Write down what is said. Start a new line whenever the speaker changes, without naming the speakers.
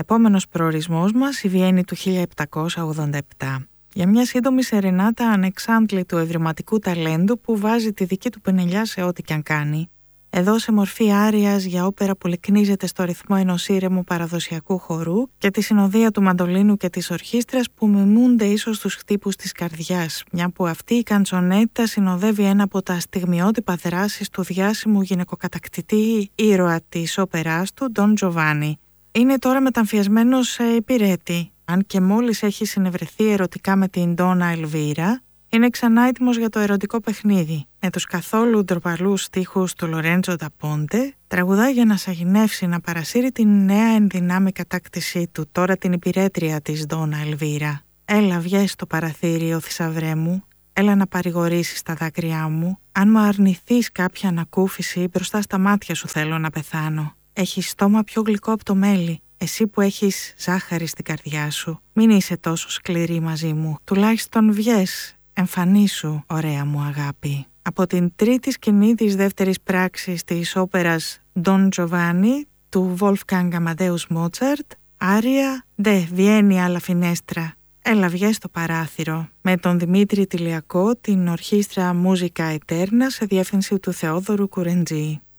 Επόμενος προορισμός μας, η Βιέννη του 1787. Για μια σύντομη σερενάτα ανεξάντλητου ευρηματικού ταλέντου που βάζει τη δική του πενελιά σε ό,τι κι αν κάνει. Εδώ σε μορφή άριας για όπερα που λυκνίζεται στο ρυθμό ενός ήρεμου παραδοσιακού χορού και τη συνοδεία του μαντολίνου και της ορχήστρας που μιμούνται ίσως τους χτύπους της καρδιάς, μια που αυτή η καντσονέτα συνοδεύει ένα από τα στιγμιότυπα δράσεις του διάσημου γυναικοκατακτητή ήρωα της όπεράς του, Ντον Τζοβάνι. Είναι τώρα μεταμφιεσμένος σε υπηρέτη, αν και μόλις έχει συνευρεθεί ερωτικά με την Ντόνα Ελβίρα, είναι ξανά έτοιμος για το ερωτικό παιχνίδι. Με τους καθόλου ντροπαλούς στίχους του Λορέντζο ντα Πόντε, τραγουδά για να σαγηνεύσει να παρασύρει την νέα ενδυνάμει κατάκτησή του, τώρα την υπηρέτρια της Ντόνα Ελβίρα. Έλα, βγες στο παραθύριο, θησαυρέ μου, έλα να παρηγορήσεις τα δάκρυά μου. Αν μου αρνηθείς κάποια ανακούφιση, μπροστά στα μάτια σου θέλω να πεθάνω. Έχεις στόμα πιο γλυκό από το μέλι. Εσύ που έχεις ζάχαρη στην καρδιά σου, μην είσαι τόσο σκληρή μαζί μου. Τουλάχιστον βγες, εμφανίσου, ωραία μου αγάπη. Από την τρίτη σκηνή της δεύτερης πράξης της όπερας Don Giovanni του Wolfgang Amadeus Mozart, άρια «Δε Βιέννη alla finestra». Έλα, βγες στο παράθυρο. Με τον Δημήτρη Τηλιακό, την ορχήστρα Musica Eterna σε διεύθυνση του Θεόδωρου Κουρεντζή.